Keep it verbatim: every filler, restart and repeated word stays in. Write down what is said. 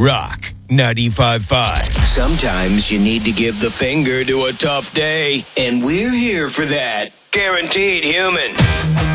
Rock ninety-five point five. Sometimes you need to give the finger to a tough day, and we're here for that. Guaranteed Human.